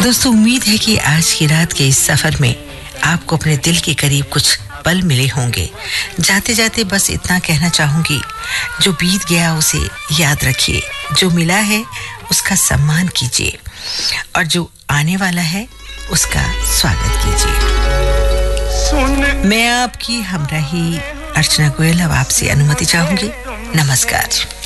दोस्तों, उम्मीद है कि आज की रात के इस सफर में आपको अपने दिल के करीब कुछ पल मिले होंगे। जाते जाते बस इतना कहना चाहूंगी, जो बीत गया उसे याद रखिए, जो मिला है उसका सम्मान कीजिए और जो आने वाला है उसका स्वागत कीजिए। मैं आपकी हमराही अर्चना गोयल अब आपसे अनुमति चाहूंगी। नमस्कार।